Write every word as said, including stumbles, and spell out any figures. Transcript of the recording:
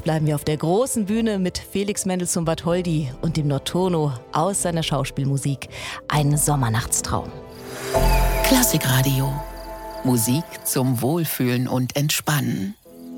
Jetzt bleiben wir auf der großen Bühne mit Felix Mendelssohn Bartholdy und dem Notturno aus seiner Schauspielmusik Ein Sommernachtstraum. Klassikradio. Musik zum Wohlfühlen und Entspannen.